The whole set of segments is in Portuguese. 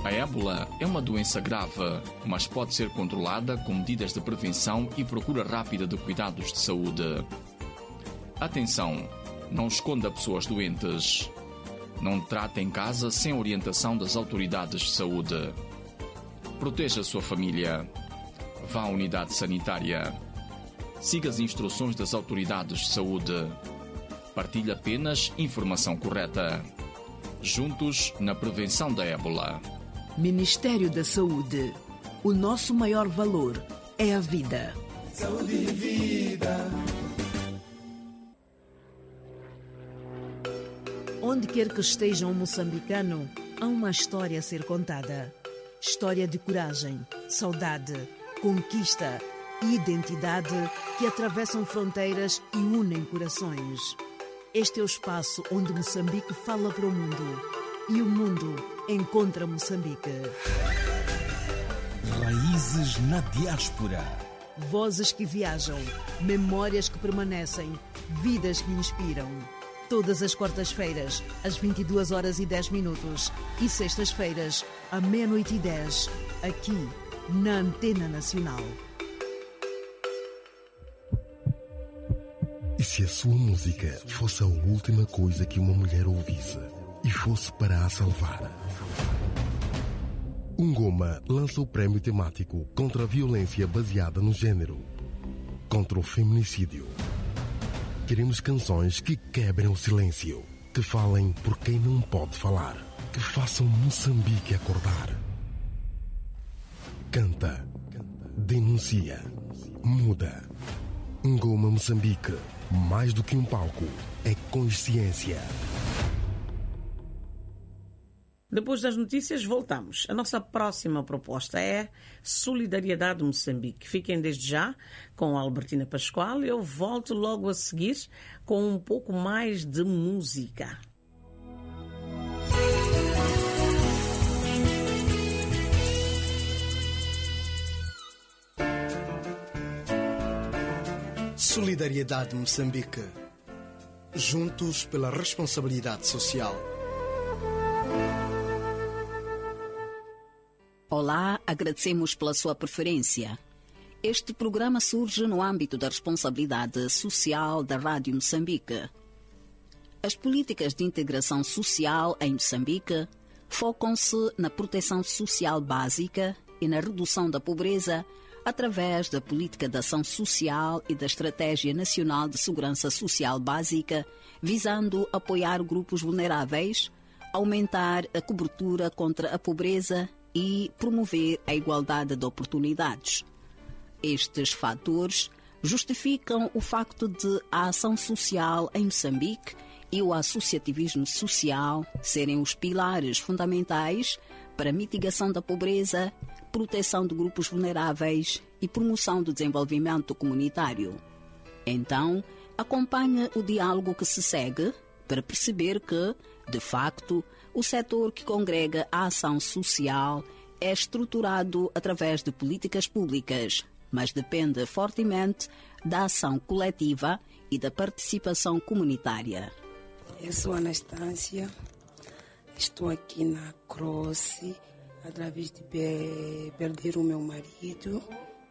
A ébola é uma doença grave, mas pode ser controlada com medidas de prevenção e procura rápida de cuidados de saúde. Atenção! Não esconda pessoas doentes. Não trate em casa sem orientação das autoridades de saúde. Proteja a sua família. Vá à unidade sanitária. Siga as instruções das autoridades de saúde. Partilhe apenas informação correta. Juntos na prevenção da ébola. Ministério da Saúde. O nosso maior valor é a vida. Saúde e vida. Onde quer que esteja um moçambicano, há uma história a ser contada. História de coragem, saudade, conquista e identidade que atravessam fronteiras e unem corações. Este é o espaço onde Moçambique fala para o mundo e o mundo encontra Moçambique. Raízes na diáspora. Vozes que viajam, memórias que permanecem, vidas que inspiram. Todas as quartas-feiras, às 22h10 e sextas-feiras, à 00h10, aqui na Antena Nacional. E se a sua música fosse a última coisa que uma mulher ouvisse e fosse para a salvar? Ngoma lança o prémio temático contra a violência baseada no género, contra o feminicídio. Queremos canções que quebrem o silêncio, que falem por quem não pode falar, que façam Moçambique acordar. Canta, denuncia, muda. Ngoma Moçambique, mais do que um palco, é consciência. Depois das notícias, voltamos. A nossa próxima proposta é Solidariedade Moçambique. Fiquem desde já com a Albertina Pascoal. Eu volto logo a seguir com um pouco mais de música. Solidariedade Moçambique. Juntos pela responsabilidade social. Olá, agradecemos pela sua preferência. Este programa surge no âmbito da responsabilidade social da Rádio Moçambique. As políticas de integração social em Moçambique focam-se na proteção social básica e na redução da pobreza através da Política de Ação Social e da Estratégia Nacional de Segurança Social Básica, visando apoiar grupos vulneráveis, aumentar a cobertura contra a pobreza e promover a igualdade de oportunidades. Estes fatores justificam o facto de a ação social em Moçambique e o associativismo social serem os pilares fundamentais para a mitigação da pobreza, proteção de grupos vulneráveis e promoção do desenvolvimento comunitário. Então, acompanhe o diálogo que se segue para perceber que, de facto, o setor que congrega a ação social é estruturado através de políticas públicas, mas depende fortemente da ação coletiva e da participação comunitária. Eu sou Anastácia, estou aqui na Croce, através de perder o meu marido,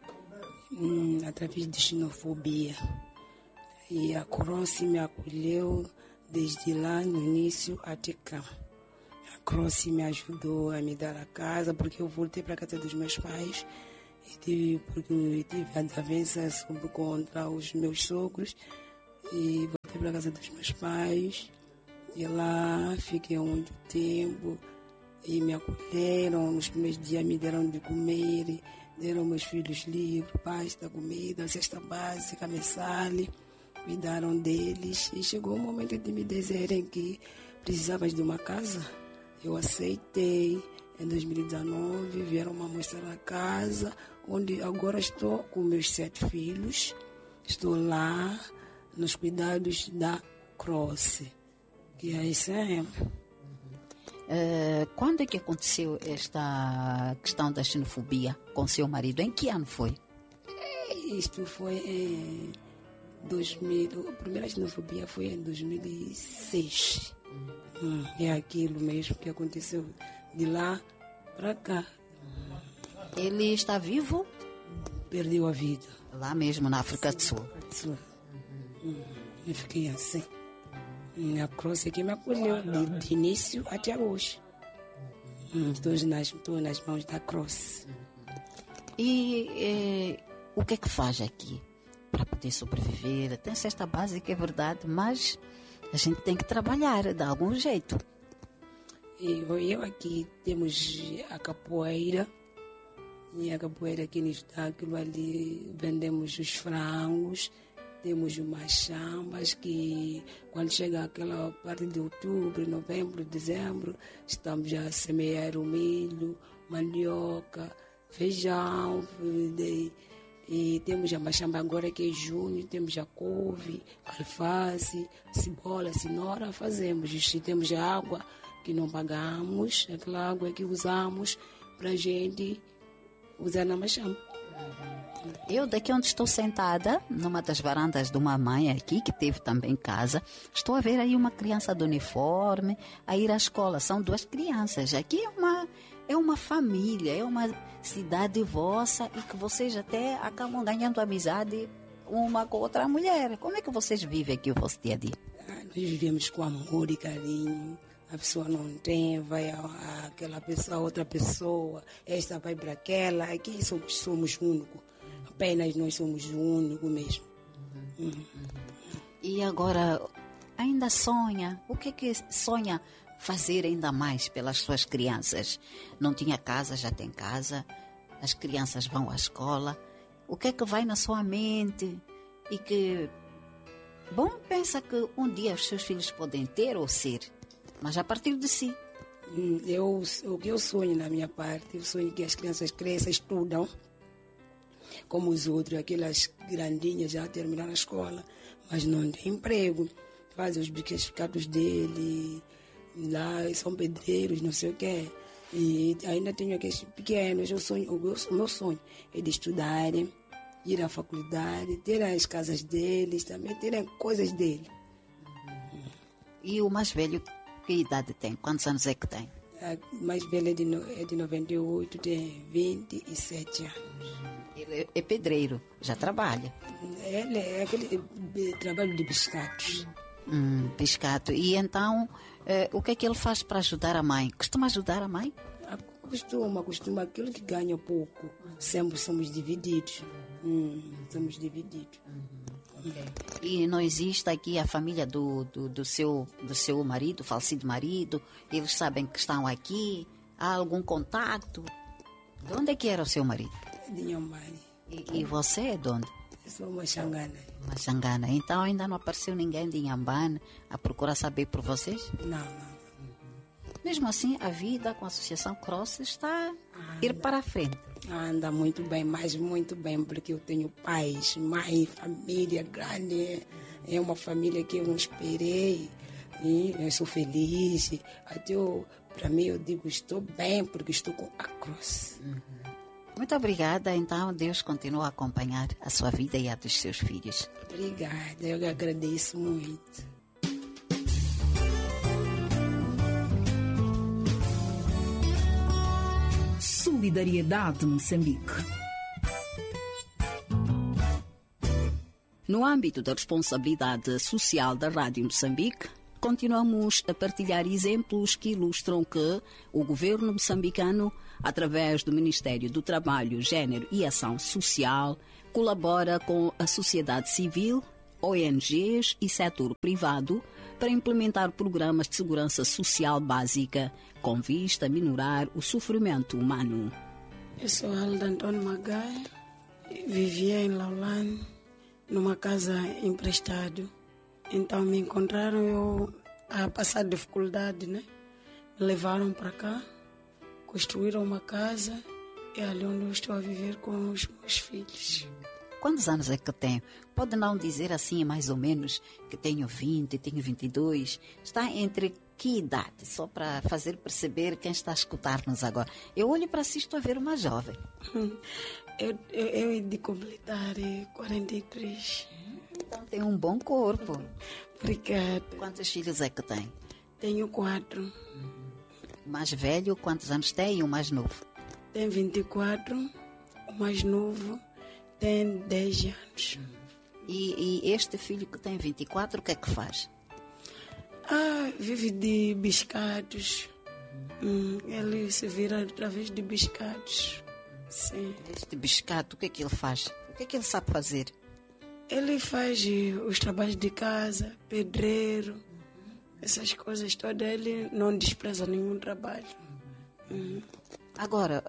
através de xenofobia. E a Croce me acolheu desde lá no início até cá. A Croce me ajudou a me dar a casa, porque eu voltei para a casa dos meus pais, porque eu tive desavenças contra os meus sogros, e voltei para a casa dos meus pais, e lá fiquei muito tempo, e me acolheram. Nos primeiros dias me deram de comer, deram meus filhos livros, pasta, comida, cesta básica, mensal, cuidaram deles, e chegou o momento de me dizerem que precisava de uma casa. Eu aceitei. Em 2019 vieram me mostrar a casa, onde agora estou com meus 7 filhos. Estou lá nos cuidados da Croce. E é isso aí. Quando é que aconteceu esta questão da xenofobia com seu marido? Em que ano foi? Isto foi em 2000. A primeira xenofobia foi em 2006. É aquilo mesmo que aconteceu. De lá para cá. Ele está vivo? Perdeu a vida. Lá mesmo, na África do Sul. Eu fiquei assim. A Cross é que me acolheu de início até hoje. Estou nas mãos da Cross. E o que é que faz aqui para poder sobreviver? Tem cesta básica, é verdade, mas a gente tem que trabalhar de algum jeito. Eu aqui temos a capoeira. E a capoeira aqui no estáculo ali vendemos os frangos. Temos umas chambas que, quando chega aquela parte de outubro, novembro, dezembro, estamos a semear o milho, mandioca, feijão. E temos a machamba agora que é junho, temos a couve, alface, cebola, cenoura, fazemos. E temos a água que não pagamos, aquela água que usamos para a gente usar na machamba. Eu, daqui onde estou sentada, numa das varandas de uma mãe aqui, que teve também casa, estou a ver aí uma criança de uniforme a ir à escola. São 2 crianças. Aqui é uma família, é uma cidade vossa e que vocês até acabam ganhando amizade uma com outra mulher. Como é que vocês vivem aqui o vosso dia a dia? Nós vivemos com amor e carinho. A pessoa não tem, vai àquela pessoa, a outra pessoa, esta vai para aquela. Aqui somos únicos. Apenas nós somos o único mesmo. E agora, ainda sonha? O que é que sonha fazer ainda mais pelas suas crianças? Não tinha casa, já tem casa. As crianças vão à escola. O que é que vai na sua mente? E que, bom, pensa que um dia os seus filhos podem ter ou ser, mas a partir de si. O que eu sonho na minha parte, eu sonho que as crianças cresçam, estudam, como os outros, aquelas grandinhas já terminaram a escola, mas não têm emprego, fazem os certificados dele, lá são pedreiros, não sei o quê. E ainda tenho aqueles pequenos, o meu sonho é de estudarem, ir à faculdade, ter as casas deles, também terem coisas dele. E o mais velho, que idade tem? Quantos anos é que tem? A mais velha é de 98, tem 27 anos. Ele é pedreiro, já trabalha. Ele é aquele trabalho de biscatos. Biscato. E então, o que é que ele faz para ajudar a mãe? Costuma ajudar a mãe? Costuma aquilo que ganha pouco. Sempre somos divididos. Somos divididos. E não existe aqui a família do seu marido, falecido marido? Eles sabem que estão aqui? Há algum contato? De onde é que era o seu marido? De Inhambane. E você é de onde? Eu sou uma xangana. Uma xangana. Então ainda não apareceu ninguém de Inhambane a procurar saber por vocês? Não. Mesmo assim, a vida com a Associação Cross está a ir para a frente. Anda muito bem, mas muito bem, porque eu tenho pais, mãe, família grande. É uma família que eu não esperei. E eu sou feliz. Até para mim, eu digo, estou bem, porque estou com a Cross. Muito obrigada. Então, Deus continua a acompanhar a sua vida e a dos seus filhos. Obrigada, eu agradeço muito. Solidariedade Moçambique. No âmbito da responsabilidade social da Rádio Moçambique, continuamos a partilhar exemplos que ilustram que o governo moçambicano, através do Ministério do Trabalho, Gênero e Ação Social, colabora com a sociedade civil, ONGs e setor privado para implementar programas de segurança social básica com vista a minorar o sofrimento humano. Eu sou Alda Antônio Magai, vivia em Laulane, numa casa emprestada. Então me encontraram eu a passar dificuldade, né? Me levaram para cá, construíram uma casa e é ali onde eu estou a viver com os meus filhos. Quantos anos é que tenho? Pode não dizer assim mais ou menos que tenho 20, tenho 22. Está entre que idade? Só para fazer perceber quem está a escutar-nos agora. Eu olho para si e estou a ver uma jovem. Eu he de completar 43. Então tem um bom corpo. Obrigada. Quantos filhos é que tem? Tenho 4. O mais velho, quantos anos tem, e o mais novo? Tem 24, o mais novo tem 10 anos. E este filho que tem 24, o que é que faz? Vive de biscados. Ele se vira através de biscados. Sim. Este biscado, o que é que ele faz? O que é que ele sabe fazer? Ele faz os trabalhos de casa, pedreiro, essas coisas todas. Ele não despreza nenhum trabalho. Agora,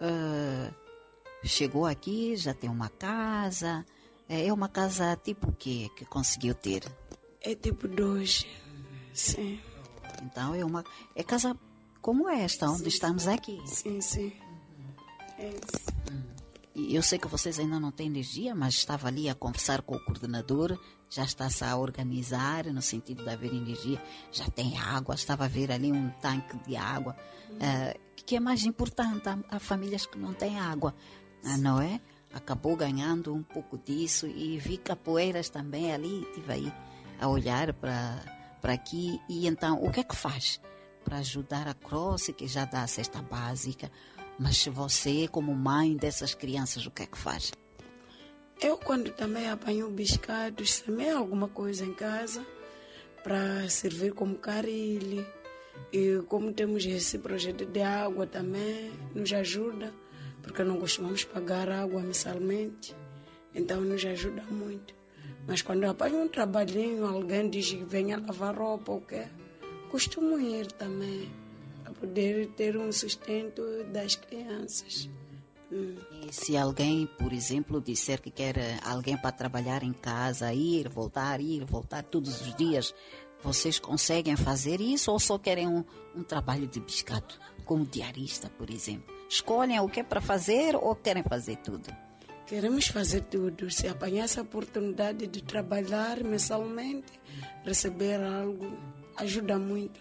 chegou aqui, já tem uma casa. É uma casa tipo o quê que conseguiu ter? É tipo 2. Sim. Então é casa como esta, onde estamos aqui. Sim, sim. É isso. E eu sei que vocês ainda não têm energia, mas estava ali a conversar com o coordenador, já está-se a organizar no sentido de haver energia, já tem água, estava a ver ali um tanque de água, que é mais importante, há famílias que não têm água, não é? Acabou ganhando um pouco disso e vi capoeiras também ali, estive aí a olhar para aqui. E então, o que é que faz para ajudar a Croce, que já dá a cesta básica? Mas você, como mãe dessas crianças, o que é que faz? Eu, quando também apanho biscados, semei alguma coisa em casa para servir como caril. E como temos esse projeto de água também, nos ajuda, porque não costumamos pagar água mensalmente, então nos ajuda muito. Mas quando eu apanho um trabalhinho, alguém diz que venha lavar roupa ou quê, costumo ir também, para poder ter um sustento das crianças. E se alguém, por exemplo, disser que quer alguém para trabalhar em casa, ir, voltar todos os dias, vocês conseguem fazer isso ou só querem um trabalho de biscado, como diarista, por exemplo? Escolhem o que é para fazer ou querem fazer tudo? Queremos fazer tudo. Se apanhar essa oportunidade de trabalhar mensalmente, receber algo, ajuda muito.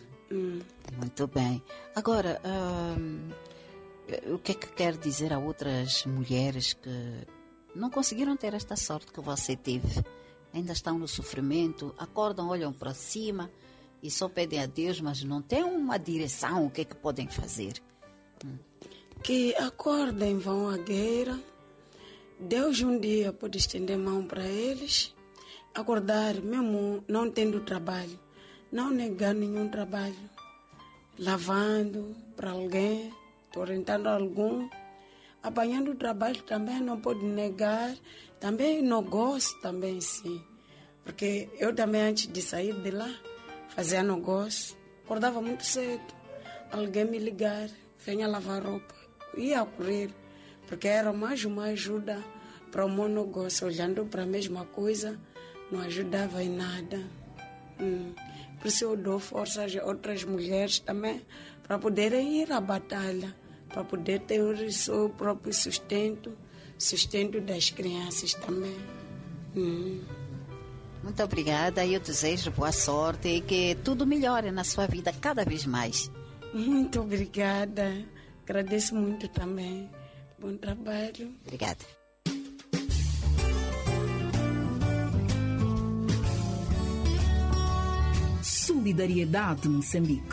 Muito bem. Agora, o que é que quer dizer a outras mulheres que não conseguiram ter esta sorte que você teve? Ainda estão no sofrimento, acordam, olham para cima e só pedem a Deus, mas não têm uma direção, o que é que podem fazer? Que acordem, vão à guerra. Deus um dia pode estender mão para eles. Acordar, mesmo não tendo trabalho. Não negar nenhum trabalho. Lavando para alguém, orientando algum. Apanhando trabalho também não pode negar. Também não gosto, também sim. Porque eu também, antes de sair de lá, fazia negócio. Acordava muito cedo. Alguém me ligar, venha lavar roupa. Ia correr, porque era mais uma ajuda para o meu negócio. Olhando para a mesma coisa, não ajudava em nada. Por isso eu dou força a outras mulheres também, para poderem ir à batalha, para poder ter o seu próprio sustento das crianças também. Muito obrigada e eu desejo boa sorte e que tudo melhore na sua vida cada vez mais. Muito obrigada. Agradeço muito também. Bom trabalho. Obrigada. Solidariedade Moçambique.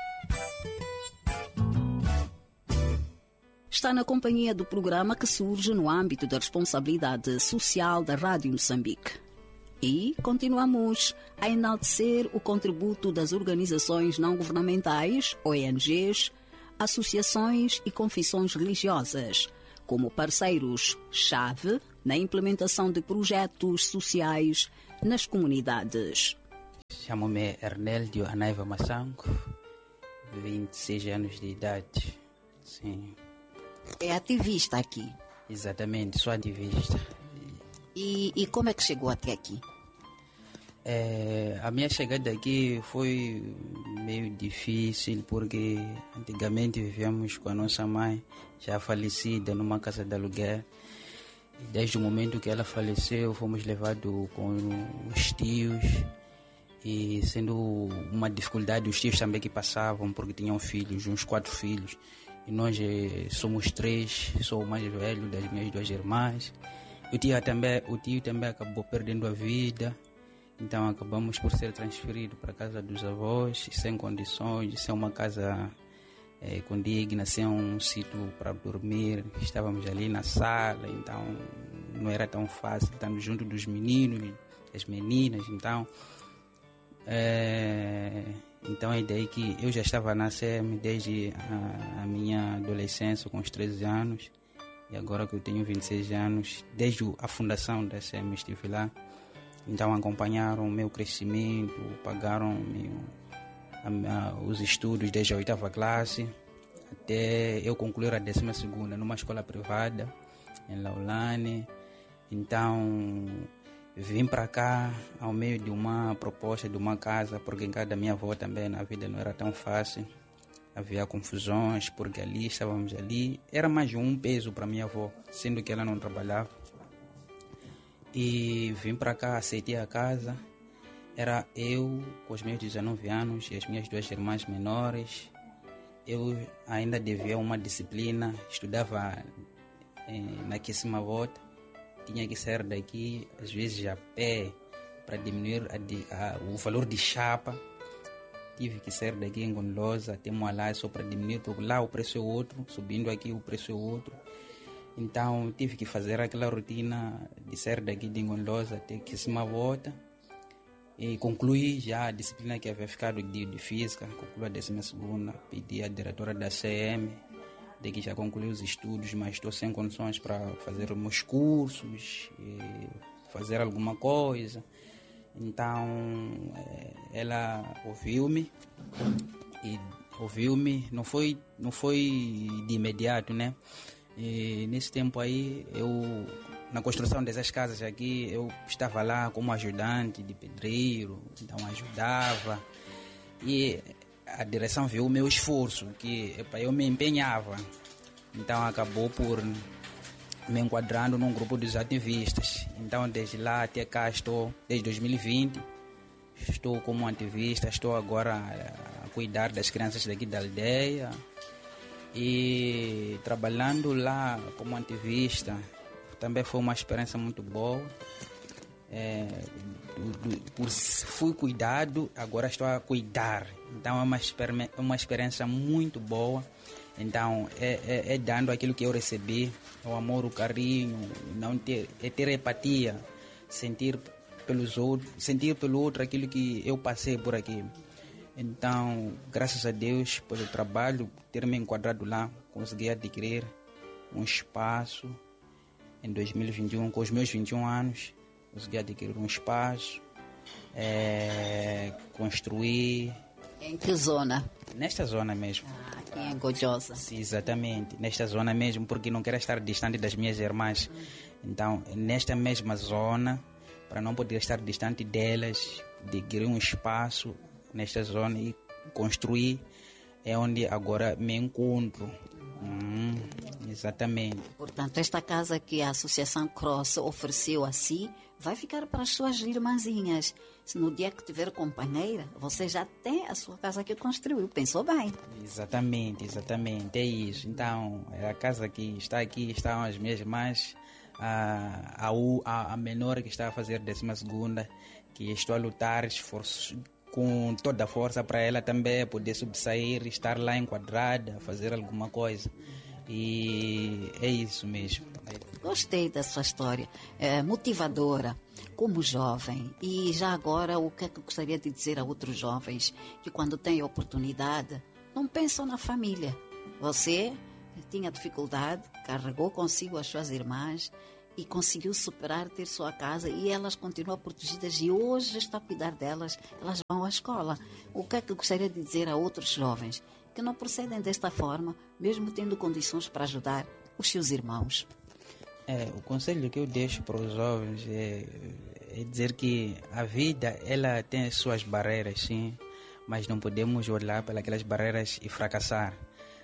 Está na companhia do programa que surge no âmbito da responsabilidade social da Rádio Moçambique. E continuamos a enaltecer o contributo das organizações não-governamentais, ONGs, associações e confissões religiosas, como parceiros-chave na implementação de projetos sociais nas comunidades. Chamo-me Erneldio Anaiva Massanco, 26 anos de idade. Sim. É ativista aqui. Exatamente, sou ativista. E como é que chegou até aqui? A minha chegada aqui foi meio difícil porque antigamente vivíamos com a nossa mãe, já falecida, numa casa de aluguel. E desde o momento que ela faleceu, fomos levados com os tios. E sendo uma dificuldade, os tios também que passavam, porque tinham filhos, uns 4 filhos. E nós somos 3, sou o mais velho das minhas 2 irmãs. O tio também acabou perdendo a vida. Então acabamos por ser transferidos para a casa dos avós, sem condições, sem uma casa com dignação, um sítio para dormir. Estávamos ali na sala, então não era tão fácil, estamos junto dos meninos, das meninas, então é daí que eu já estava na CM desde a minha adolescência, com os 13 anos, e agora que eu tenho 26 anos, desde a fundação da CM estive lá. Então acompanharam o meu crescimento, pagaram os estudos desde a 8ª classe até eu concluir a 12ª numa escola privada em Laulane. Então vim para cá ao meio de uma proposta de uma casa, porque em casa da minha avó também a vida não era tão fácil, havia confusões, porque estávamos ali, era mais um peso para minha avó, sendo que ela não trabalhava. E vim para cá, aceitei a casa. Era eu com os meus 19 anos e as minhas 2 irmãs menores. Eu ainda devia uma disciplina, estudava na Quisimavota. Tinha que sair daqui, às vezes a pé, para diminuir o valor de chapa. Tive que sair daqui em Gondolosa até Moalá só para diminuir, porque lá o preço é outro, subindo aqui o preço é outro. Então tive que fazer aquela rotina de sair daqui de Gondolosa até Quisimavota e concluí já a disciplina que havia ficado de física, concluí a 12ª, pedi à diretora da CM de que já concluí os estudos, mas estou sem condições para fazer os meus cursos, fazer alguma coisa. Então ela ouviu-me, não foi de imediato, né? E nesse tempo aí, na construção dessas casas aqui, eu estava lá como ajudante de pedreiro, então ajudava. E a direção viu o meu esforço, que eu me empenhava. Então acabou por me enquadrando num grupo dos ativistas. Então desde lá até cá estou, desde 2020, estou como ativista, estou agora a cuidar das crianças daqui da aldeia. E trabalhando lá como ativista também foi uma experiência muito boa. Fui cuidado, agora estou a cuidar. Então é uma experiência muito boa. Então é dando aquilo que eu recebi, o amor, o carinho, não ter empatia, sentir pelos outros, sentir pelo outro aquilo que eu passei por aqui. Então, graças a Deus, pelo trabalho, ter me enquadrado lá, consegui adquirir um espaço em 2021, com os meus 21 anos, consegui adquirir um espaço, construir. Em que zona? Nesta zona mesmo. Aqui em Gojosa. Sim, exatamente, nesta zona mesmo, porque não quero estar distante das minhas irmãs. Então, nesta mesma zona, para não poder estar distante delas, adquirir um espaço nesta zona e construir, é onde agora me encontro. Exatamente. Portanto, esta casa que a Associação Cross ofereceu a si vai ficar para as suas irmãzinhas. Se no dia que tiver companheira, você já tem a sua casa que construiu. Pensou bem? Exatamente, é isso. Então, a casa que está aqui, estão as minhas irmãs, a menor que está a fazer 12ª, que estou a lutar, com toda a força para ela também poder subsair, estar lá enquadrada, fazer alguma coisa. E é isso mesmo. Gostei da sua história, motivadora, como jovem. E já agora, o que é que eu gostaria de dizer a outros jovens que quando têm oportunidade, não pensam na família. Você tinha dificuldade, carregou consigo as suas irmãs e conseguiu superar, ter sua casa, e elas continuam protegidas e hoje está a cuidar delas, elas vão à escola. O que é que eu gostaria de dizer a outros jovens que não procedem desta forma, mesmo tendo condições para ajudar os seus irmãos? O conselho que eu deixo para os jovens é dizer que a vida, ela tem as suas barreiras, sim, mas não podemos olhar para aquelas barreiras e fracassar.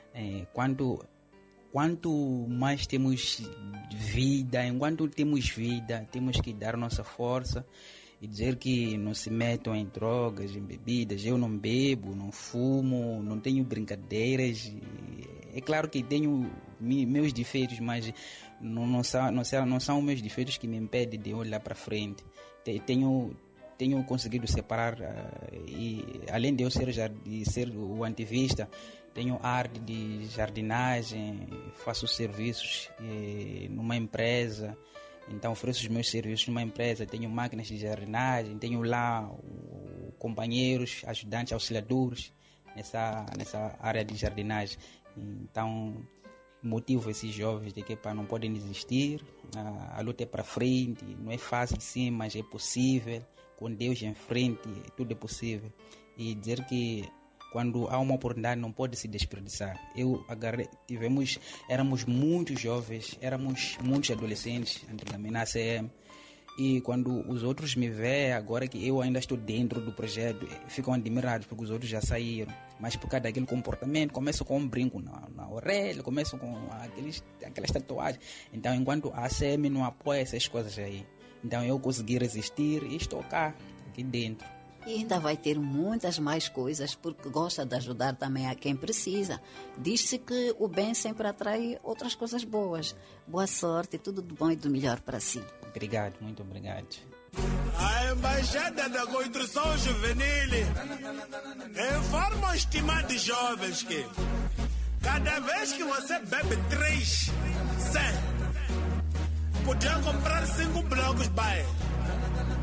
Quanto mais temos vida, enquanto temos vida, temos que dar nossa força e dizer que não se metam em drogas, em bebidas. Eu não bebo, não fumo, não tenho brincadeiras. É claro que tenho meus defeitos, mas não são meus defeitos que me impedem de olhar para frente. Tenho conseguido separar, e além de eu ser o ativista, tenho arte de jardinagem, faço serviços numa empresa, então ofereço os meus serviços numa empresa, tenho máquinas de jardinagem, tenho lá companheiros, ajudantes, auxiliadores nessa área de jardinagem. Então motivo esses jovens de que não podem desistir, a luta é para frente, não é fácil sim, mas é possível, com Deus em frente tudo é possível. E dizer que quando há uma oportunidade não pode se desperdiçar. Éramos muitos jovens, éramos muitos adolescentes antigamente na ACM, e quando os outros me veem, agora que eu ainda estou dentro do projeto, ficam admirados porque os outros já saíram. Mas por causa daquele comportamento, começam com um brinco na orelha, começam com aquelas tatuagens. Então, enquanto a ACM não apoia essas coisas aí, então eu consegui resistir e estou cá, aqui dentro. E ainda vai ter muitas mais coisas, porque gosta de ajudar também a quem precisa. Diz-se que o bem sempre atrai outras coisas boas. Boa sorte, tudo do bom e do melhor para si. Obrigado, muito obrigado. A Embaixada da Construção Juvenil informa aos estimados jovens que cada vez que você bebe 3 100, podia comprar 5 blocos, pai.